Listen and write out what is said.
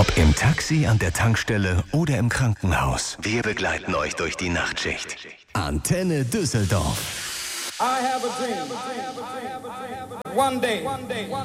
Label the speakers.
Speaker 1: Ob im Taxi, an der Tankstelle oder im Krankenhaus. Wir begleiten euch durch die Nachtschicht. Antenne Düsseldorf.
Speaker 2: I have a dream. One day